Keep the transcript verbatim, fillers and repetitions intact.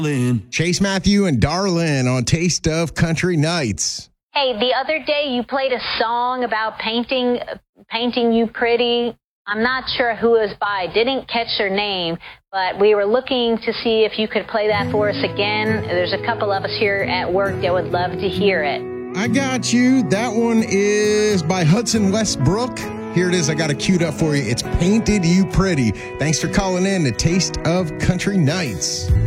Chase Matthew and Darlin on Taste of Country Nights. Hey, the other day you played a song about painting, painting you pretty. I'm not sure who it was by. Didn't catch their name, but we were looking to see if you could play that for us again. There's a couple of us here at work that would love to hear it. I got you. That one is by Hudson Westbrook. Here it is. I got it queued up for you. It's Painted You Pretty. Thanks for calling in to Taste of Country Nights.